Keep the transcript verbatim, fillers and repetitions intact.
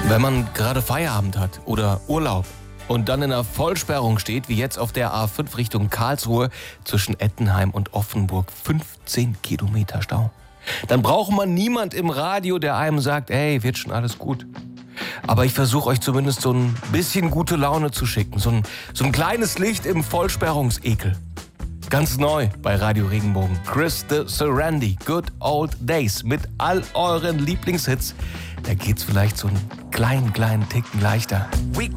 Wenn man gerade Feierabend hat oder Urlaub und dann in einer Vollsperrung steht, wie jetzt auf der A fünf Richtung Karlsruhe zwischen Ettenheim und Offenburg, fünfzehn Kilometer Stau, dann braucht man niemand im Radio, der einem sagt, ey, wird schon alles gut. Aber ich versuche euch zumindest so ein bisschen gute Laune zu schicken, so ein, so ein kleines Licht im Vollsperrungsekel. Ganz neu bei Radio Regenbogen. Chris the Serendy, Good Old Days mit all euren Lieblingshits. Da geht's vielleicht so einen kleinen, kleinen Ticken leichter. We